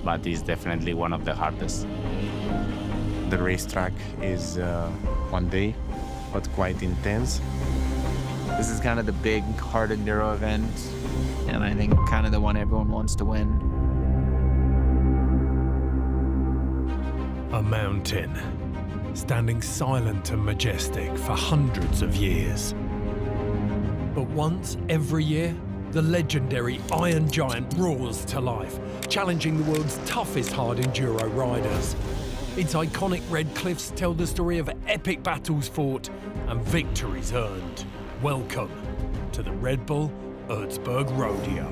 but it's definitely one of the hardest. The racetrack is one day, but quite intense. This is kind of the big hard enduro event, and I think kind of the one everyone wants to win. A mountain, standing silent and majestic for hundreds of years. But once every year, the legendary Iron Giant roars to life, challenging the world's toughest hard enduro riders. Its iconic red cliffs tell the story of epic battles fought and victories earned. Welcome to the Red Bull Erzberg Rodeo.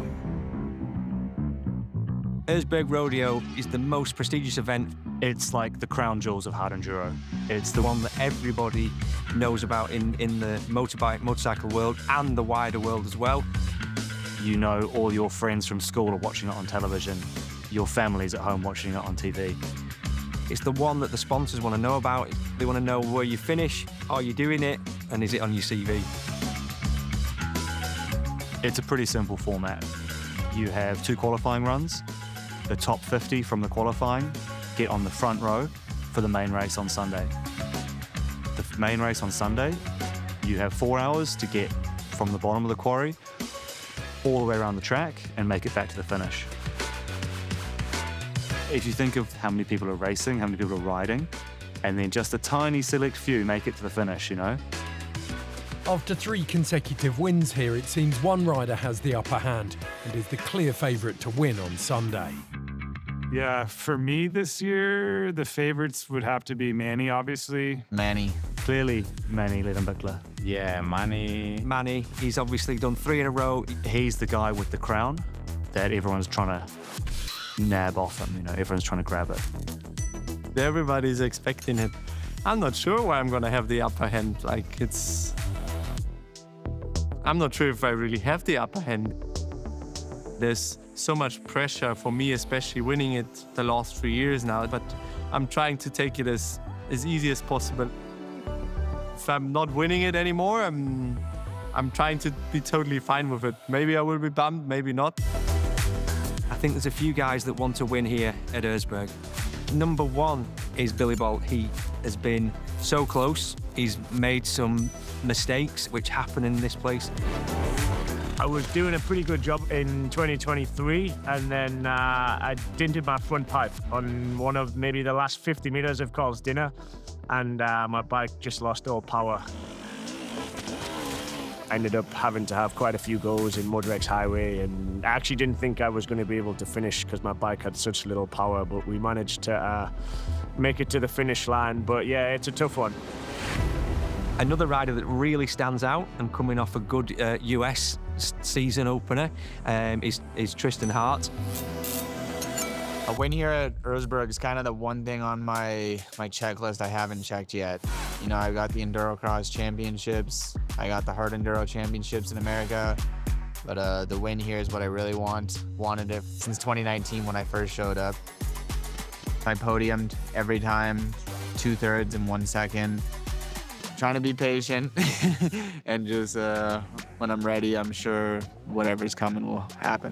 Erzberg Rodeo is the most prestigious event. It's like the crown jewels of hard enduro. It's the one that everybody knows about in the motorcycle world and the wider world as well. You know, all your friends from school are watching it on television. Your family's at home watching it on TV. It's the one that the sponsors want to know about. They want to know where you finish, are you doing it, and is it on your CV? It's a pretty simple format. You have 2 qualifying runs. The top 50 from the qualifying get on the front row for the main race on Sunday. The main race on Sunday, you have 4 hours to get from the bottom of the quarry all the way around the track and make it back to the finish. If you think of how many people are racing, how many people are riding, and then just a tiny select few make it to the finish, you know? After 3 consecutive wins here, it seems one rider has the upper hand and is the clear favourite to win on Sunday. Yeah, for me this year, the favourites would have to be Manny, obviously. Manny. Clearly, Manny Ledenbichler. Yeah, Manny, he's obviously done 3 in a row. He's the guy with the crown that everyone's trying to nab off him, you know, everyone's trying to grab it. Everybody's expecting it. I'm not sure why I'm gonna have the upper hand. I'm not sure if I really have the upper hand. There's so much pressure for me, especially winning it the last 3 years now, but I'm trying to take it as easy as possible. If I'm not winning it anymore, I'm trying to be totally fine with it. Maybe I will be bummed, maybe not. I think there's a few guys that want to win here at Erzberg. Number 1 is Billy Bolt. He has been so close. He's made some mistakes which happen in this place. I was doing a pretty good job in 2023, and then I dented my front pipe on one of maybe the last 50 meters of Carl's Dinner, and my bike just lost all power. I ended up having to have quite a few goes in Mudrex Highway, and I actually didn't think I was going to be able to finish because my bike had such little power, but we managed to make it to the finish line. But yeah, it's a tough one. Another rider that really stands out and coming off a good US season opener is Tristan Hart. A win here at Erzberg is kind of the one thing on my checklist I haven't checked yet. You know, I got the Endurocross Championships, I got the Hard Enduro Championships in America, but the win here is what I really wanted it since 2019 when I first showed up. I podiumed every time, 2/3 in 1 second. Trying to be patient and just when I'm ready, I'm sure whatever's coming will happen.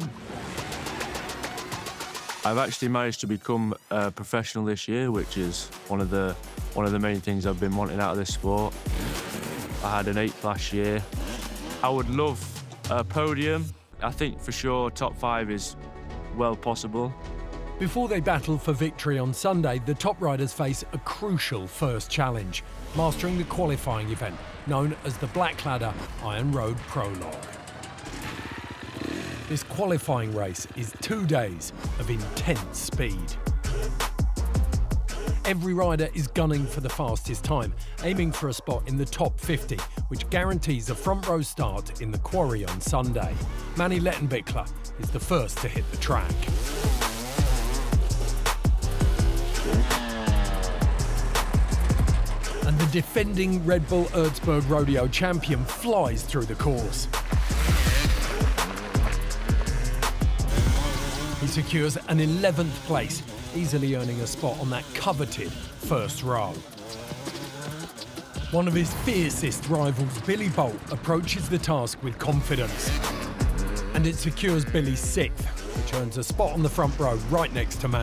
I've actually managed to become a professional this year, which is one of the main things I've been wanting out of this sport. I had an 8th last year. I would love a podium. I think for sure top 5 is well possible. Before they battle for victory on Sunday, the top riders face a crucial first challenge, mastering the qualifying event, known as the Blackladder Iron Road Prologue. This qualifying race is 2 days of intense speed. Every rider is gunning for the fastest time, aiming for a spot in the top 50, which guarantees a front row start in the quarry on Sunday. Manny Ledenbichler is the first to hit the track. And the defending Red Bull Erzberg Rodeo champion flies through the course. He secures an 11th place, easily earning a spot on that coveted first row. One of his fiercest rivals, Billy Bolt, approaches the task with confidence. And it secures Billy's 6th, which earns a spot on the front row right next to Manny.